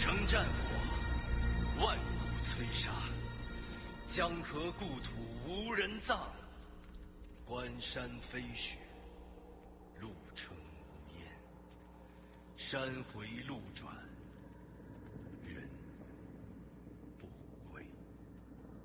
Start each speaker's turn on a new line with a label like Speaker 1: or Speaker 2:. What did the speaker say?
Speaker 1: 城战火，万古摧杀。江河故土无人葬，关山飞雪，路程无烟。山回路转，